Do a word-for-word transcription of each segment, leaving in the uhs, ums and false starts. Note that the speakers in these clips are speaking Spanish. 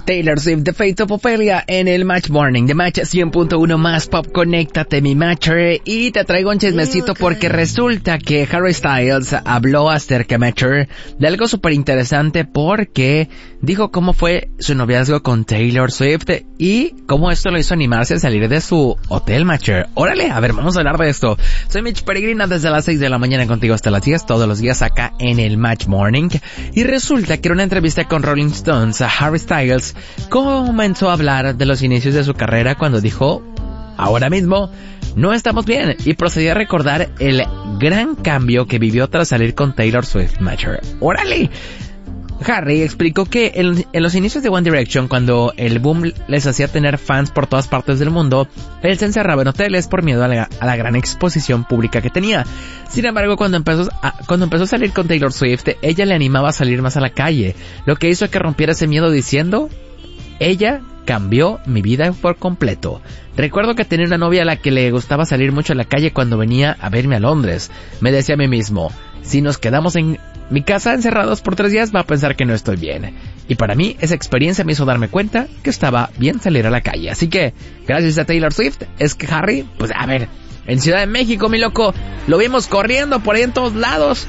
Taylor Swift, The Fate of Ophelia en el Match Morning, de Match cien punto uno más Pop. Conéctate, mi Matcher, y te traigo un chismecito porque resulta que Harry Styles habló acerca, Matcher, de algo súper interesante porque dijo cómo fue su noviazgo con Taylor Swift y cómo esto lo hizo animarse a salir de su hotel, Matcher. Órale, a ver, vamos a hablar de esto. Soy Mitch Peregrina desde las seis de la mañana contigo hasta las diez, todos los días acá en el Match Morning, y resulta que en una entrevista con Rolling Stones, Harry Styles comenzó a hablar de los inicios de su carrera cuando dijo, ahora mismo no estamos bien, y procedió a recordar el gran cambio que vivió tras salir con Taylor Swift. Matcher. ¡Órale! Harry explicó que en, en los inicios de One Direction, cuando el boom les hacía tener fans por todas partes del mundo, él se encerraba en hoteles por miedo a la, a la gran exposición pública que tenía. Sin embargo, cuando empezó, a, cuando empezó a salir con Taylor Swift, ella le animaba a salir más a la calle, lo que hizo que rompiera ese miedo diciendo, ella cambió mi vida por completo. Recuerdo que tenía una novia a la que le gustaba salir mucho a la calle cuando venía a verme a Londres. Me decía a mí mismo, si nos quedamos en mi casa encerrados por tres días va a pensar que no estoy bien. Y para mí esa experiencia me hizo darme cuenta que estaba bien salir a la calle. Así que, gracias a Taylor Swift, es que Harry, pues a ver, en Ciudad de México, mi loco, lo vimos corriendo por ahí en todos lados.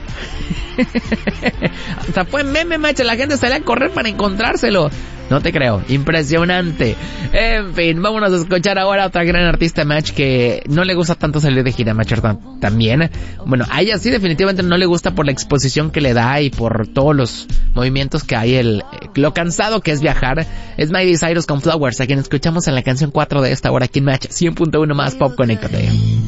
Hasta fue meme, macho, la gente salía a correr para encontrárselo. No te creo, impresionante. En fin, vámonos a escuchar ahora a otra gran artista, Match, que no le gusta tanto salir de gira, Match, también. Bueno, a ella sí definitivamente no le gusta por la exposición que le da y por todos los movimientos que hay, el lo cansado que es viajar. Es Miley Cyrus con Flowers, a quien escuchamos en la canción cuatro de esta hora aquí en Match cien punto uno más Pop. Conéctate.